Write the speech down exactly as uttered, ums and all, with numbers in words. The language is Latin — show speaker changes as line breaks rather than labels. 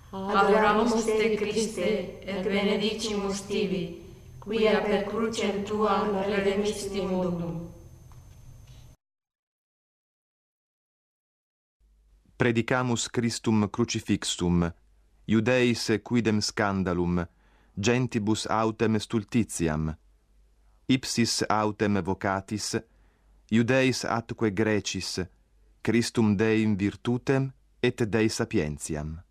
adoramus te Christe, et benedicimus tibi, quia per crucem tuam redemisti mundum.
Predicamus Christum crucifixum, Iudeis quidem scandalum, gentibus autem stultitiam. Ipsis autem vocatis, Iudeis atque Grecis, Christum Deim virtutem et Dei sapientiam.